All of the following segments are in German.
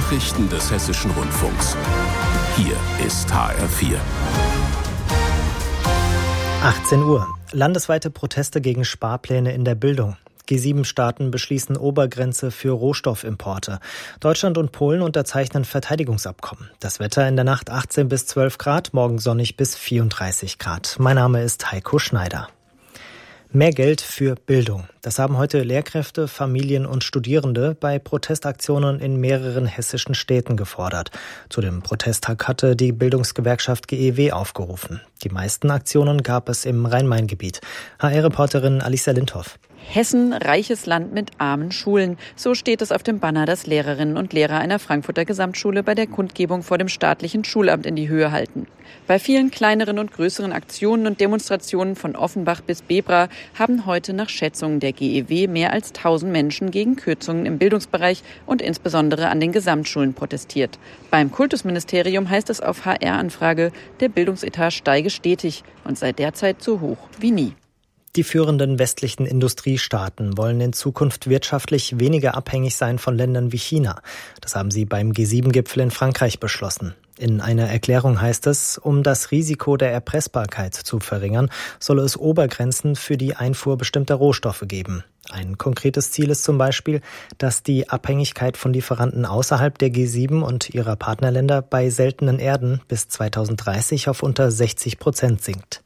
Nachrichten des Hessischen Rundfunks. Hier ist HR4. 18 Uhr. Landesweite Proteste gegen Sparpläne in der Bildung. G7-Staaten beschließen Obergrenze für Rohstoffimporte. Deutschland und Polen unterzeichnen Verteidigungsabkommen. Das Wetter in der Nacht 18 bis 12 Grad, morgen sonnig bis 34 Grad. Mein Name ist Heiko Schneider. Mehr Geld für Bildung. Das haben heute Lehrkräfte, Familien und Studierende bei Protestaktionen in mehreren hessischen Städten gefordert. Zu dem Protesttag hatte die Bildungsgewerkschaft GEW aufgerufen. Die meisten Aktionen gab es im Rhein-Main-Gebiet. HR-Reporterin Alicia Lindhoff. Hessen, reiches Land mit armen Schulen. So steht es auf dem Banner, das Lehrerinnen und Lehrer einer Frankfurter Gesamtschule bei der Kundgebung vor dem staatlichen Schulamt in die Höhe halten. Bei vielen kleineren und größeren Aktionen und Demonstrationen von Offenbach bis Bebra haben heute nach Schätzungen der GEW mehr als 1000 Menschen gegen Kürzungen im Bildungsbereich und insbesondere an den Gesamtschulen protestiert. Beim Kultusministerium heißt es auf HR-Anfrage, der Bildungsetat steige stetig und sei derzeit so hoch wie nie. Die führenden westlichen Industriestaaten wollen in Zukunft wirtschaftlich weniger abhängig sein von Ländern wie China. Das haben sie beim G7-Gipfel in Frankreich beschlossen. In einer Erklärung heißt es, um das Risiko der Erpressbarkeit zu verringern, solle es Obergrenzen für die Einfuhr bestimmter Rohstoffe geben. Ein konkretes Ziel ist zum Beispiel, dass die Abhängigkeit von Lieferanten außerhalb der G7 und ihrer Partnerländer bei seltenen Erden bis 2030 auf unter 60% sinkt.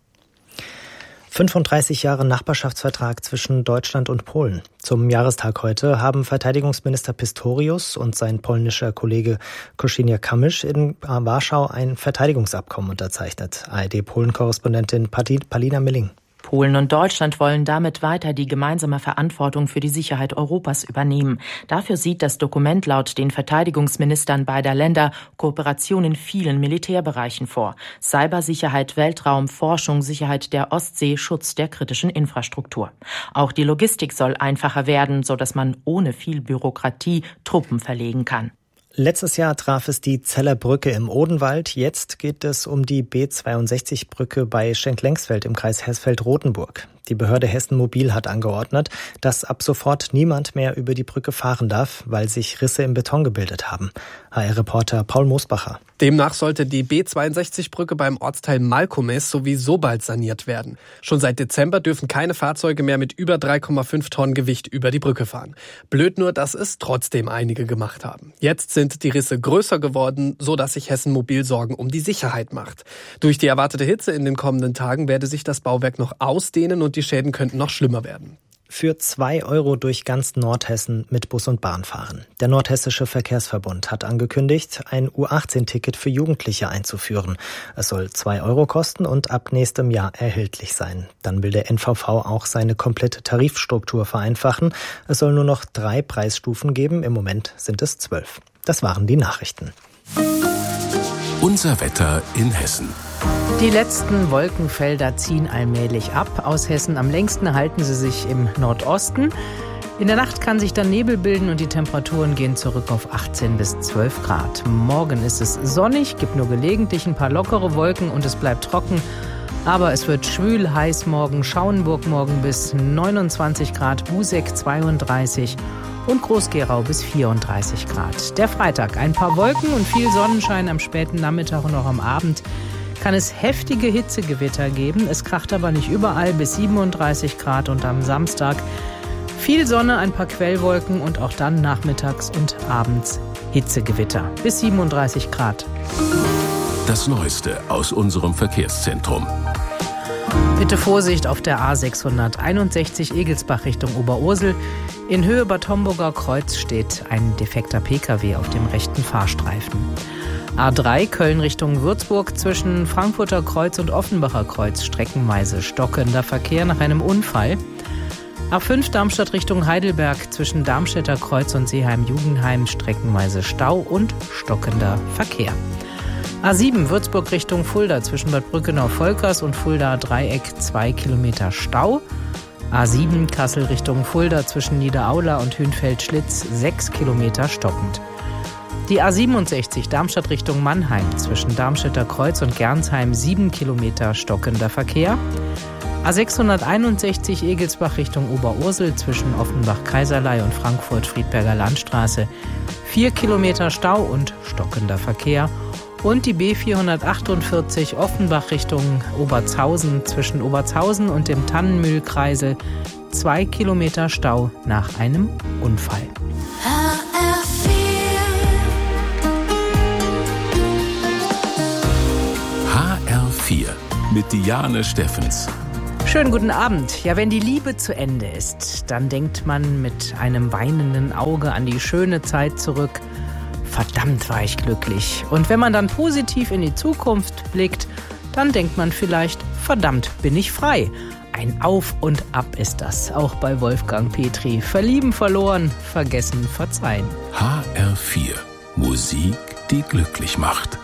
35 Jahre Nachbarschaftsvertrag zwischen Deutschland und Polen. Zum Jahrestag heute haben Verteidigungsminister Pistorius und sein polnischer Kollege Kosiniak-Kamysz in Warschau ein Verteidigungsabkommen unterzeichnet. ARD-Polen-Korrespondentin Palina Milling. Polen und Deutschland wollen damit weiter die gemeinsame Verantwortung für die Sicherheit Europas übernehmen. Dafür sieht das Dokument laut den Verteidigungsministern beider Länder Kooperation in vielen Militärbereichen vor. Cybersicherheit, Weltraum, Forschung, Sicherheit der Ostsee, Schutz der kritischen Infrastruktur. Auch die Logistik soll einfacher werden, sodass man ohne viel Bürokratie Truppen verlegen kann. Letztes Jahr traf es die Zeller Brücke im Odenwald. Jetzt geht es um die B62-Brücke bei Schenk-Lengsfeld im Kreis Hersfeld-Rotenburg. Die Behörde Hessen Mobil hat angeordnet, dass ab sofort niemand mehr über die Brücke fahren darf, weil sich Risse im Beton gebildet haben. HR-Reporter Paul Moosbacher. Demnach sollte die B62-Brücke beim Ortsteil Malkomes sowieso bald saniert werden. Schon seit Dezember dürfen keine Fahrzeuge mehr mit über 3,5 Tonnen Gewicht über die Brücke fahren. Blöd nur, dass es trotzdem einige gemacht haben. Jetzt sind die Risse größer geworden, so dass sich Hessen Mobil Sorgen um die Sicherheit macht. Durch die erwartete Hitze in den kommenden Tagen werde sich das Bauwerk noch ausdehnen und die Schäden könnten noch schlimmer werden. Für 2 € durch ganz Nordhessen mit Bus und Bahn fahren. Der Nordhessische Verkehrsverbund hat angekündigt, ein U18-Ticket für Jugendliche einzuführen. Es soll 2 € kosten und ab nächstem Jahr erhältlich sein. Dann will der NVV auch seine komplette Tarifstruktur vereinfachen. Es soll nur noch 3 Preisstufen geben. Im Moment sind es 12. Das waren die Nachrichten. Unser Wetter in Hessen. Die letzten Wolkenfelder ziehen allmählich ab. Aus Hessen am längsten halten sie sich im Nordosten. In der Nacht kann sich dann Nebel bilden und die Temperaturen gehen zurück auf 18 bis 12 Grad. Morgen ist es sonnig, gibt nur gelegentlich ein paar lockere Wolken und es bleibt trocken. Aber es wird schwül, heiß morgen. Schauenburg morgen bis 29 Grad, Buseck 32 und Groß-Gerau bis 34 Grad. Der Freitag, ein paar Wolken und viel Sonnenschein am späten Nachmittag und auch am Abend. Kann es heftige Hitzegewitter geben. Es kracht aber nicht überall bis 37 Grad und am Samstag viel Sonne, ein paar Quellwolken und auch dann nachmittags und abends Hitzegewitter bis 37 Grad. Das Neueste aus unserem Verkehrszentrum. Bitte Vorsicht auf der A661 Egelsbach Richtung Oberursel. In Höhe Bad Homburger Kreuz steht ein defekter Pkw auf dem rechten Fahrstreifen. A3 Köln Richtung Würzburg zwischen Frankfurter Kreuz und Offenbacher Kreuz streckenweise stockender Verkehr nach einem Unfall. A5 Darmstadt Richtung Heidelberg zwischen Darmstädter Kreuz und Seeheim-Jugendheim streckenweise Stau und stockender Verkehr. A7 Würzburg Richtung Fulda zwischen Bad Brückenau-Volkers und Fulda Dreieck 2 Kilometer Stau. A7 Kassel Richtung Fulda zwischen Niederaula und Hünfeld-Schlitz 6 Kilometer stockend. Die A67 Darmstadt Richtung Mannheim zwischen Darmstädter Kreuz und Gernsheim 7 Kilometer stockender Verkehr. A661 Egelsbach Richtung Oberursel zwischen Offenbach-Kaiserlei und Frankfurt-Friedberger Landstraße. 4 Kilometer Stau und stockender Verkehr. Und die B448 Offenbach Richtung Obertshausen zwischen Obertshausen und dem Tannenmühlkreisel. 2 Kilometer Stau nach einem Unfall. HR4 mit Diane Steffens. Schönen guten Abend. Ja, wenn die Liebe zu Ende ist, dann denkt man mit einem weinenden Auge an die schöne Zeit zurück. Verdammt war ich glücklich. Und wenn man dann positiv in die Zukunft blickt, dann denkt man vielleicht, verdammt bin ich frei. Ein Auf und Ab ist das, auch bei Wolfgang Petri. Verlieben, verloren, vergessen, verzeihen. HR4 Musik, die glücklich macht.